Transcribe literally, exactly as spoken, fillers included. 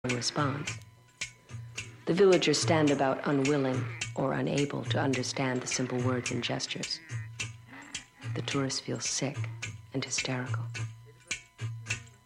response. The villagers stand about unwilling or unable to understand the simple words and gestures. The tourist feels sick and hysterical.